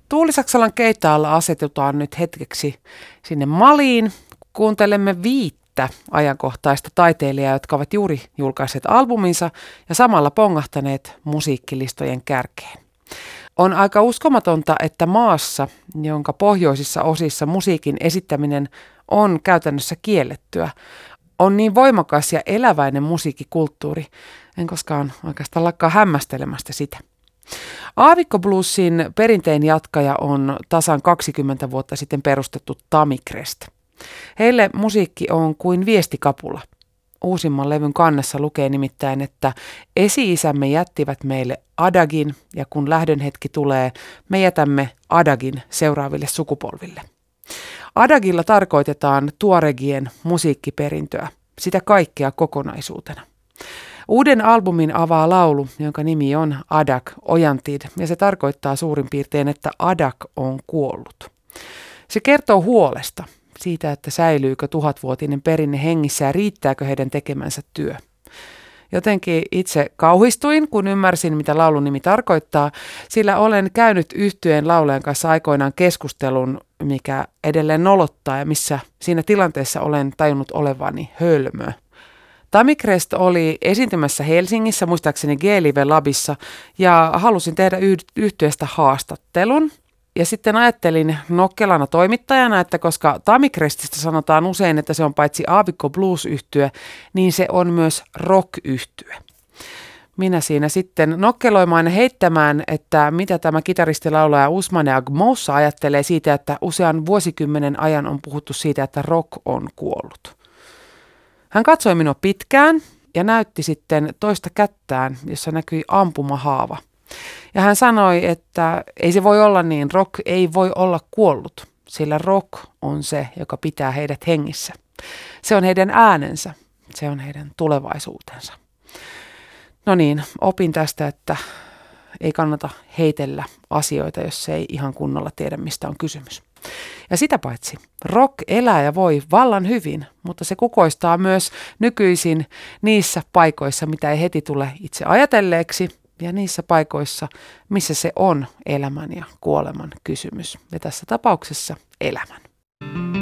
Tuulisaksalan keitaalla asetutaan nyt hetkeksi sinne Maliin. Kuuntelemme 5 ajankohtaista taiteilijaa, jotka ovat juuri julkaisseet albuminsa ja samalla pongahtaneet musiikkilistojen kärkeen. On aika uskomatonta, että maassa, jonka pohjoisissa osissa musiikin esittäminen on käytännössä kiellettyä, on niin voimakas ja eläväinen musiikkikulttuuri. En koskaan oikeastaan lakkaa hämmästelemästä sitä. Aavikkobluesin perinteen jatkaja on tasan 20 vuotta sitten perustettu Tamicrest. Heille musiikki on kuin viestikapula. Uusimman levyn kannessa lukee nimittäin, että esi-isämme jättivät meille adagin ja kun lähdön hetki tulee, me jätämme adagin seuraaville sukupolville. Adagilla tarkoitetaan tuaregien musiikkiperintöä, sitä kaikkea kokonaisuutena. Uuden albumin avaa laulu, jonka nimi on Adag Ojantid, ja se tarkoittaa suurin piirtein, että Adag on kuollut. Se kertoo huolesta siitä, että säilyykö 1000-vuotinen perinne hengissä ja riittääkö heidän tekemänsä työ. Jotenkin itse kauhistuin, kun ymmärsin, mitä laulun nimi tarkoittaa, sillä olen käynyt yhtyeen laulajan kanssa aikoinaan keskustelun, mikä edelleen nolottaa ja missä siinä tilanteessa olen tajunnut olevani hölmö. Tamicrest oli esiintymässä Helsingissä, muistaakseni G-Live Labissa, ja halusin tehdä yhtyeestä haastattelun. Ja sitten ajattelin nokkelana toimittajana, että koska Tamicrestistä sanotaan usein, että se on paitsi aavikko blues-yhtye, niin se on myös rock-yhtye. Minä siinä sitten nokkeloimaan ja heittämään, että mitä tämä kitaristilaulaja Ousmane Agmoussa ajattelee siitä, että usean vuosikymmenen ajan on puhuttu siitä, että rock on kuollut. Hän katsoi minua pitkään ja näytti sitten toista kättään, jossa näkyi ampumahaava. Ja hän sanoi, että ei se voi olla niin, rock ei voi olla kuollut, sillä rock on se, joka pitää heidät hengissä. Se on heidän äänensä, se on heidän tulevaisuutensa. No niin, opin tästä, että ei kannata heitellä asioita, jos ei ihan kunnolla tiedä, mistä on kysymys. Ja sitä paitsi, rock elää ja voi vallan hyvin, mutta se kukoistaa myös nykyisin niissä paikoissa, mitä ei heti tule itse ajatelleeksi, ja niissä paikoissa, missä se on elämän ja kuoleman kysymys, ja tässä tapauksessa elämän.